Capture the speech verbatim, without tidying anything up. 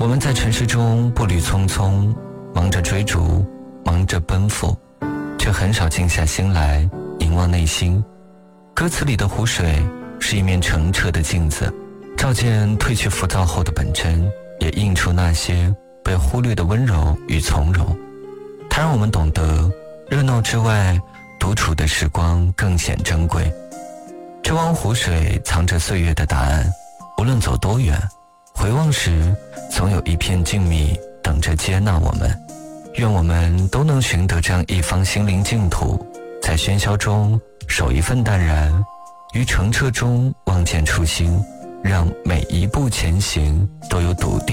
我们在城市中步履匆匆，忙着追逐，忙着奔赴，却很少静下心来凝望内心。歌词里的湖水是一面澄澈的镜子，照见褪去浮躁后的本真，也映出那些被忽略的温柔与从容。它让我们懂得，热闹之外，独处的时光更显珍贵。这汪湖水藏着岁月的答案，无论走多远，回望时总有一片静谧等着接纳我们。愿我们都能寻得这样一方心灵净土，在喧嚣中守一份淡然，于澄澈中望见初心，让每一步前行都有笃定